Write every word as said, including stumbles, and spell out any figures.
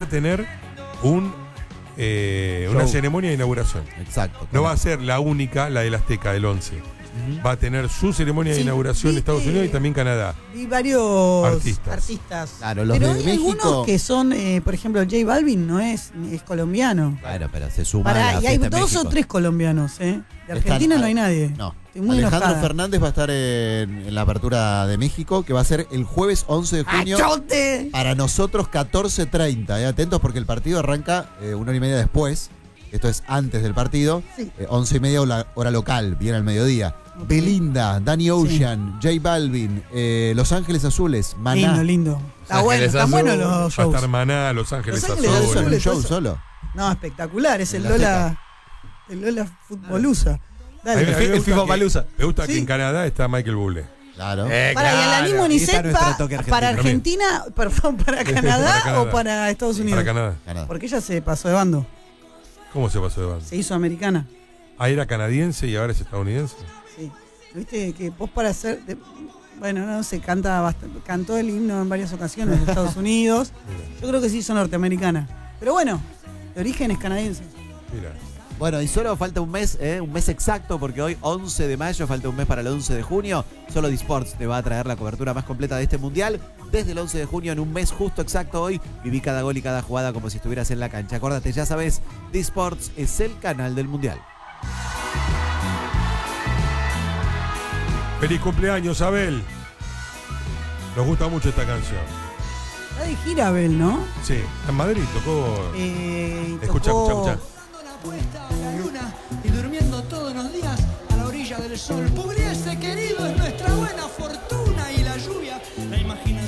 tener un eh, una ceremonia de inauguración. Exacto. No va a ser la única, la del Azteca, del once. Uh-huh. Va a tener su ceremonia sí, de inauguración en Estados Unidos y también Canadá. Vi varios artistas. artistas. Claro, los pero de hay México... algunos que son, eh, por ejemplo, J Balvin no es, es colombiano. Claro, pero se suma Pará, a la y hay fiesta dos México. o tres colombianos, ¿eh? De Argentina Están, no hay nadie. No. Estoy muy Alejandro enojada. Fernández va a estar en, en la apertura de México, que va a ser el jueves once de junio. ¡Achote! Para nosotros catorce treinta. Eh, atentos porque el partido arranca eh, una hora y media después. Esto es antes del partido. Sí. Eh, once y media hora, hora local, bien al mediodía. Okay. Belinda, Danny Ocean, sí. J Balvin, eh, Los Ángeles Azules, Maná. Lindo, lindo. Está bueno, están buenos los shows. Va a estar Maná, Los Ángeles Los Ángeles Azules. ¿Es un show solo? No, espectacular. Es el Lola, el Lola Futbolusa. Dale. A mí, a mí el FIFA Palusa. Me gusta ¿Sí? que en Canadá está Michael Bublé. Claro. Eh, para claro. y el animo Unicef para Argentina, perdón, para Canadá, para Canadá o para Estados Unidos. Para Canadá. Canadá. Porque ella se pasó de bando. ¿Cómo se pasó de bando? Se hizo americana. Ah, era canadiense y ahora es estadounidense. Sí. Viste que vos para hacer, de, bueno, no sé, canta bastante, cantó el himno en varias ocasiones en Estados Unidos. Yo creo que se hizo norteamericana. Pero bueno, de origen es canadiense. Mira. Bueno, y solo falta un mes, ¿eh? un mes exacto, porque hoy once de mayo, falta un mes para el once de junio. Solo Disports te va a traer la cobertura más completa de este mundial. Desde el once de junio, en un mes justo exacto hoy, viví cada gol y cada jugada como si estuvieras en la cancha. Acuérdate, ya sabes, Disports es el canal del mundial. Feliz cumpleaños, Abel. Nos gusta mucho esta canción. Está de gira, Abel, ¿no? Sí, en Madrid tocó. Eh, escucha, tocó... escucha, escucha. Puesta a la luna y durmiendo todos los días a la orilla del sol. Pugliese querido es nuestra buena fortuna y la lluvia, la imaginación.